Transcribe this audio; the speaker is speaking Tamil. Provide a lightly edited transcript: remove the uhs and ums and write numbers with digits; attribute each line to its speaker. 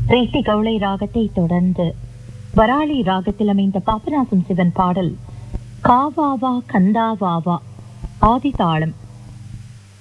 Speaker 1: ரேட்டி கவுளை ராகத்தை தொடர்ந்து வராளி ராகத்தில் அமைந்த பாபநாசம் சிவன் பாடல் காவாவா கந்தாவாவா ஆதி தாளம்.